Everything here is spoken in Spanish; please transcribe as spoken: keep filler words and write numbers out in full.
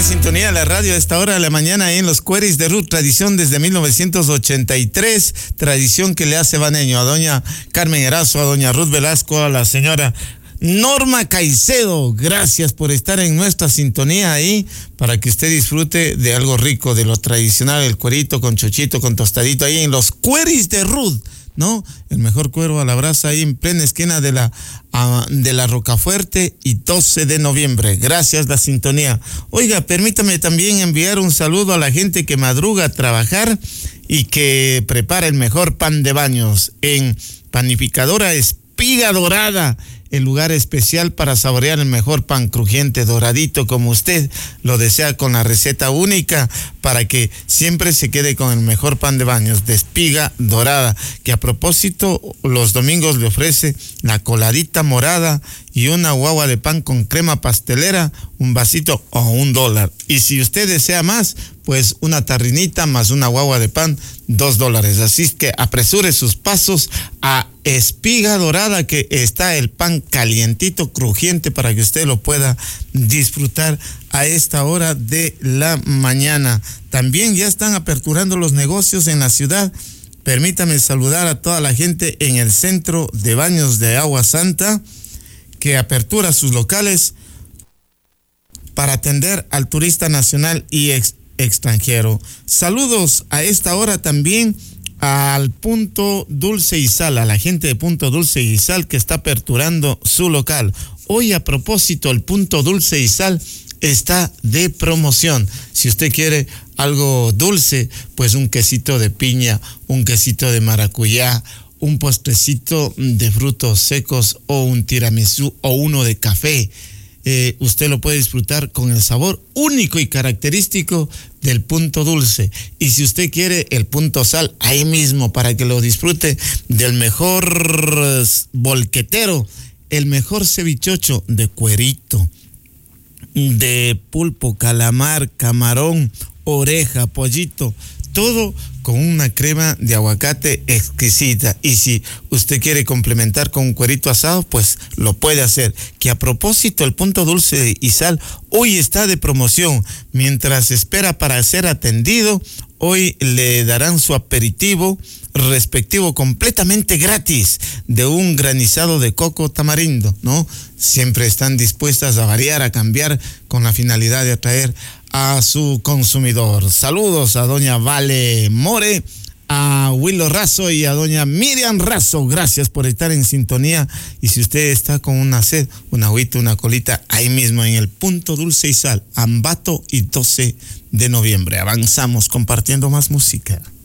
en sintonía de la radio a esta hora de la mañana ahí en los Cueris de Ruth, tradición desde mil novecientos ochenta y tres, tradición que le hace baneño a doña Carmen Erazo, a doña Ruth Velasco, a la señora Norma Caicedo. Gracias por estar en nuestra sintonía ahí para que usted disfrute de algo rico, de lo tradicional, el cuerito con chochito, con tostadito ahí en los Cueris de Ruth, ¿no? El mejor cuero a la brasa ahí en plena esquina de la, uh, de la Rocafuerte y doce de noviembre. Gracias la sintonía. Oiga, permítame también enviar un saludo a la gente que madruga a trabajar y que prepara el mejor pan de baños en Panificadora Espiga Dorada, el lugar especial para saborear el mejor pan crujiente, doradito, como usted lo desea, con la receta única para que siempre se quede con el mejor pan de baños de Espiga Dorada, que a propósito los domingos le ofrece la coladita morada y una guagua de pan con crema pastelera, un vasito o un dólar. Y si usted desea más, pues una tarrinita más una guagua de pan, dos dólares. Así es que apresure sus pasos a Espiga Dorada, que está el pan calientito, crujiente, para que usted lo pueda disfrutar a esta hora de la mañana. También ya están aperturando los negocios en la ciudad. Permítame saludar a toda la gente en el Centro de Baños de Agua Santa, que apertura sus locales para atender al turista nacional y ex, extranjero. Saludos a esta hora también al Punto Dulce y Sal, a la gente de Punto Dulce y Sal que está aperturando su local. Hoy, a propósito, el Punto Dulce y Sal está de promoción. Si usted quiere algo dulce, pues un quesito de piña, un quesito de maracuyá, un postrecito de frutos secos o un tiramisú o uno de café. Eh, usted lo puede disfrutar con el sabor único y característico del Punto Dulce. Y si usted quiere el Punto Sal, ahí mismo, para que lo disfrute del mejor bolquetero, el mejor cevichocho de cuerito, de pulpo, calamar, camarón, oreja, pollito, todo con una crema de aguacate exquisita. Y si usted quiere complementar con un cuerito asado, pues lo puede hacer. Que a propósito, el Punto Dulce y Sal hoy está de promoción. Mientras espera para ser atendido, hoy le darán su aperitivo respectivo completamente gratis de un granizado de coco tamarindo, ¿no? Siempre están dispuestas a variar, a cambiar, con la finalidad de atraer a su consumidor. Saludos a doña Vale More, a Willo Razo y a doña Miriam Razo. Gracias por estar en sintonía. Y si usted está con una sed, una agüita, una colita, ahí mismo en el Punto Dulce y Sal, Ambato y doce de noviembre. Avanzamos compartiendo más música.